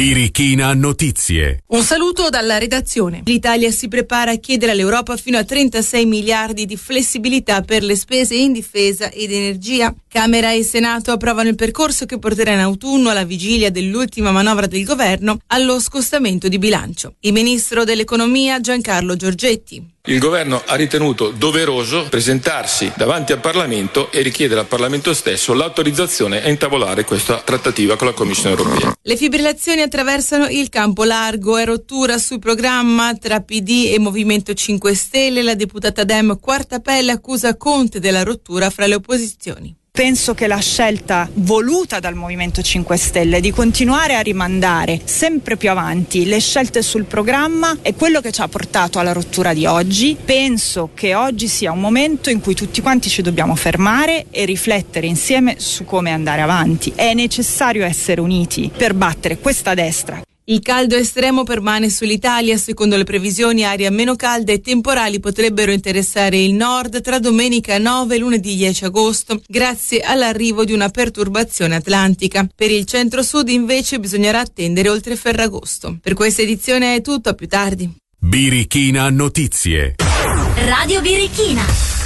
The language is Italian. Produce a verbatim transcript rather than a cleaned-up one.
Birichina Notizie. Un saluto dalla redazione. L'Italia si prepara a chiedere all'Europa fino a trentasei miliardi di flessibilità per le spese in difesa ed energia. Camera e Senato approvano il percorso che porterà in autunno, alla vigilia dell'ultima manovra del governo, allo scostamento di bilancio. Il ministro dell'economia Giancarlo Giorgetti. Il governo ha ritenuto doveroso presentarsi davanti al Parlamento e richiedere al Parlamento stesso l'autorizzazione a intavolare questa trattativa con la Commissione europea. Le fibrillazioni attraversano il campo largo, è rottura sul programma tra P D e Movimento cinque Stelle. La deputata Dem Quartapelle accusa Conte della rottura fra le opposizioni. Penso che la scelta voluta dal Movimento cinque Stelle di continuare a rimandare sempre più avanti le scelte sul programma è quello che ci ha portato alla rottura di oggi. Penso che oggi sia un momento in cui tutti quanti ci dobbiamo fermare e riflettere insieme su come andare avanti. È necessario essere uniti per battere questa destra. Il caldo estremo permane sull'Italia. Secondo le previsioni, aria meno calda e temporali potrebbero interessare il nord tra domenica nove e lunedì dieci agosto, grazie all'arrivo di una perturbazione atlantica. Per il centro-sud invece bisognerà attendere oltre Ferragosto. Per questa edizione è tutto, a più tardi. Birichina Notizie. Radio Birichina.